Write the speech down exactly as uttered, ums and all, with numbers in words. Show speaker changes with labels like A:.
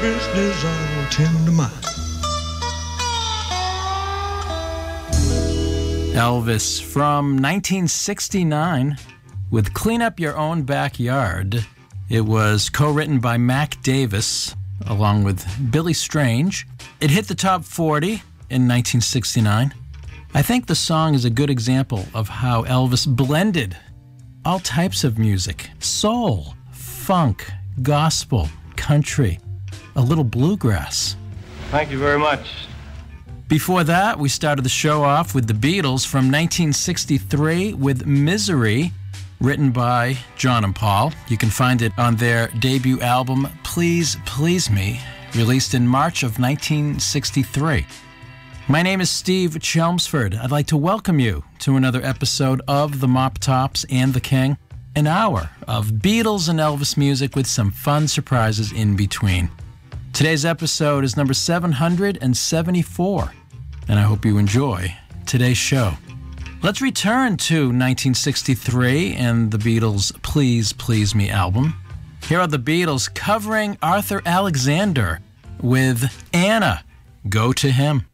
A: Business I'll tend to mine.
B: Elvis from nineteen sixty-nine with Clean Up Your Own Backyard. It was co-written by Mac Davis along with Billy Strange. It hit the top forty in nineteen sixty-nine. I think the song is a good example of how Elvis blended all types of music: soul, funk, gospel, country, a little bluegrass.
C: Thank you very much.
B: Before that, we started the show off with the Beatles from nineteen sixty-three with Misery, written by John and Paul. You can find it on their debut album, Please Please Me, released in March of nineteen sixty-three. My name is Steve Chelmsford. I'd like to welcome you to another episode of The Mop Tops and the King, an hour of Beatles and Elvis music with some fun surprises in between. Today's episode is number seven hundred seventy-four, and I hope you enjoy today's show. Let's return to nineteen sixty-three and the Beatles' Please Please Me album. Here are the Beatles covering Arthur Alexander with Anna, Go to Him.